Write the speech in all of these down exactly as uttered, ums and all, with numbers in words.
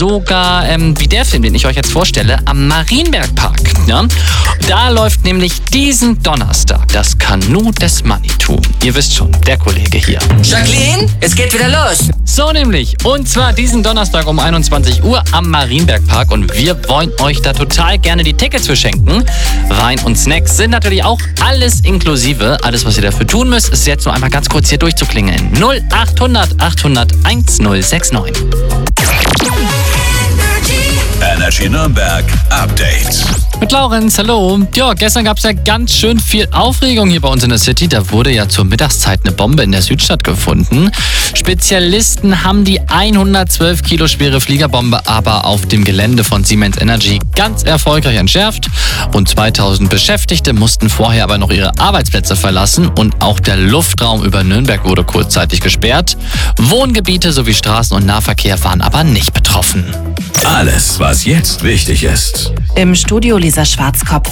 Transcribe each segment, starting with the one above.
sogar ähm, wie der Film, den ich euch jetzt vorstelle, am Marienbergpark. Ja? Da läuft nämlich diesen Donnerstag das Kanu des Manitou. Ihr wisst schon, der Kollege hier. Jacqueline, es geht wieder los. So nämlich. Und zwar diesen Donnerstag um einundzwanzig Uhr am Marienbergpark. Und wir wollen euch da total gerne die Tickets verschenken. Wein und Snacks sind natürlich auch alles inklusive. Alles, was ihr dafür tun müsst, ist jetzt nur einmal ganz kurz hier durchzuklingeln. null achthundert achthundert1069. Energy Nürnberg Update. Mit Laurenz, hallo. Ja, gestern gab es ja ganz schön viel Aufregung hier bei uns in der City. Da wurde ja zur Mittagszeit eine Bombe in der Südstadt gefunden. Spezialisten haben die hundertzwölf Kilo schwere Fliegerbombe aber auf dem Gelände von Siemens Energy ganz erfolgreich entschärft. Rund zweitausend Beschäftigte mussten vorher aber noch ihre Arbeitsplätze verlassen und auch der Luftraum über Nürnberg wurde kurzzeitig gesperrt. Wohngebiete sowie Straßen- und Nahverkehr waren aber nicht betroffen. Alles, was jetzt wichtig ist. Im Studio Lisa Schwarzkopf.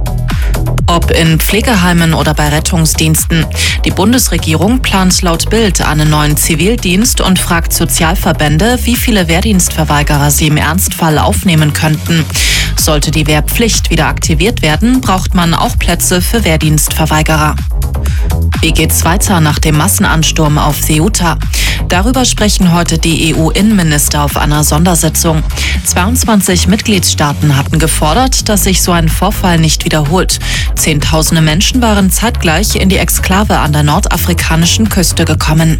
Ob in Pflegeheimen oder bei Rettungsdiensten. Die Bundesregierung plant laut Bild einen neuen Zivildienst und fragt Sozialverbände, wie viele Wehrdienstverweigerer sie im Ernstfall aufnehmen könnten. Sollte die Wehrpflicht wieder aktiviert werden, braucht man auch Plätze für Wehrdienstverweigerer. Wie geht's weiter nach dem Massenansturm auf Ceuta? Darüber sprechen heute die E U-Innenminister auf einer Sondersitzung. zweiundzwanzig Mitgliedstaaten hatten gefordert, dass sich so ein Vorfall nicht wiederholt. Zehntausende Menschen waren zeitgleich in die Exklave an der nordafrikanischen Küste gekommen.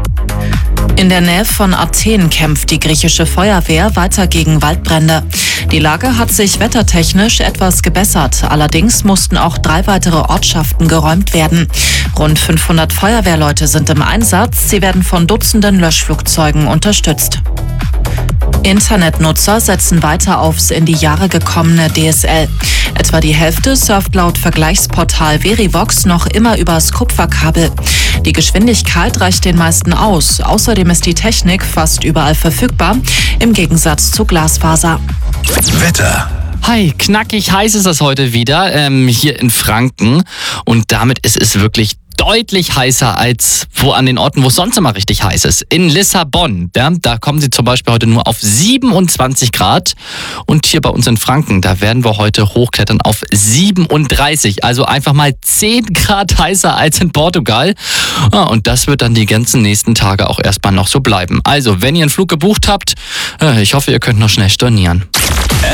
In der Nähe von Athen kämpft die griechische Feuerwehr weiter gegen Waldbrände. Die Lage hat sich wettertechnisch etwas gebessert. Allerdings mussten auch drei weitere Ortschaften geräumt werden. Rund fünfhundert Feuerwehrleute sind im Einsatz. Sie werden von Dutzenden Löschflugzeugen unterstützt. Internetnutzer setzen weiter aufs in die Jahre gekommene D S L. Etwa die Hälfte surft laut Vergleichsportal Verivox noch immer übers Kupferkabel. Die Geschwindigkeit reicht den meisten aus. Außerdem ist die Technik fast überall verfügbar, im Gegensatz zu Glasfaser. Wetter. Hi, knackig heiß ist das heute wieder ähm, hier in Franken. Und damit ist es wirklich deutlich heißer als wo an den Orten, wo es sonst immer richtig heiß ist. In Lissabon, ja, da kommen sie zum Beispiel heute nur auf siebenundzwanzig Grad. Und hier bei uns in Franken, da werden wir heute hochklettern auf siebenunddreißig. Also einfach mal zehn Grad heißer als in Portugal. Ja, und das wird dann die ganzen nächsten Tage auch erstmal noch so bleiben. Also, wenn ihr einen Flug gebucht habt, ich hoffe, ihr könnt noch schnell stornieren.